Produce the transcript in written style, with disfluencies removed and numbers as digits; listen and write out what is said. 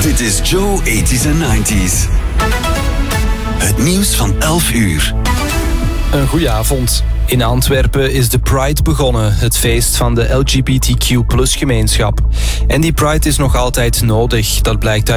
Dit is Joe 80s en 90s. Het nieuws van 11 uur. Een goeie avond. In Antwerpen is de Pride begonnen, het feest van de LGBTQ+-gemeenschap. En die Pride is nog altijd nodig, dat blijkt uit